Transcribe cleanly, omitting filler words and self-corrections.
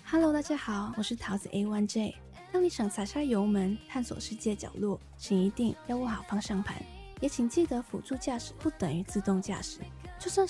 Hello， 大家好，我是桃子 A1J。当你想踩下油门，探索世界角落，请一定要握好方向盘，也请记得辅助驾驶不等于自动驾驶。就算